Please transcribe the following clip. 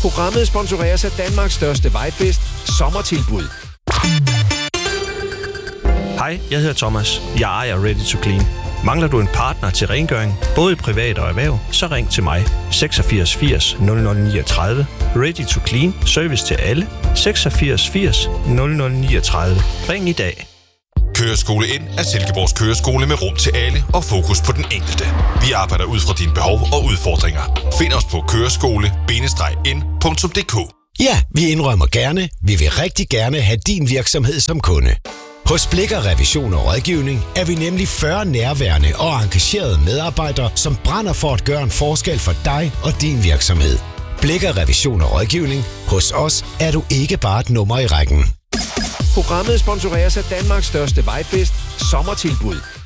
Programmet sponsoreres af Danmarks største vejfest, Sommertilbud. Hej, jeg hedder Thomas. Jeg ejer Ready to Clean. Mangler du en partner til rengøring, både privat og erhverv, så ring til mig. 86 80 0039. Ready to Clean. Service til alle. 86 80 0039. Ring i dag. Køreskole Ind er Silkeborgs køreskole med rum til alle og fokus på den enkelte. Vi arbejder ud fra dine behov og udfordringer. Find os på køreskole-ind.dk. Ja, vi indrømmer gerne. Vi vil rigtig gerne have din virksomhed som kunde. Hos Blikker Revision og Rådgivning er vi nemlig 40 nærværende og engagerede medarbejdere, som brænder for at gøre en forskel for dig og din virksomhed. Blikker Revision og Rådgivning. Hos os er du ikke bare et nummer i rækken. Programmet sponsoreres af Danmarks største vejfest, Sommertilbud.